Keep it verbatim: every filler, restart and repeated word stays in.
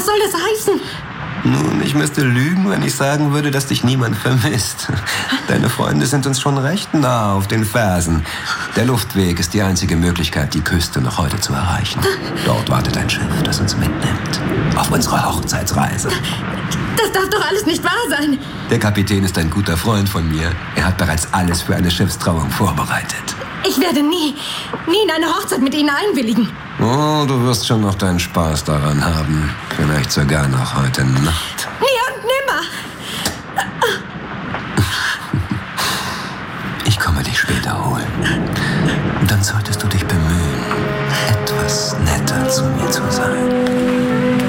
Was soll das heißen? Nun, ich müsste lügen, wenn ich sagen würde, dass dich niemand vermisst. Deine Freunde sind uns schon recht nah auf den Fersen. Der Luftweg ist die einzige Möglichkeit, die Küste noch heute zu erreichen. Dort wartet ein Schiff, das uns mitnimmt. Auf unsere Hochzeitsreise. Das darf doch alles nicht wahr sein. Der Kapitän ist ein guter Freund von mir. Er hat bereits alles für eine Schiffstrauung vorbereitet. Ich werde nie, nie in eine Hochzeit mit Ihnen einwilligen. Oh, du wirst schon noch deinen Spaß daran haben. Vielleicht sogar noch heute Nacht. Nie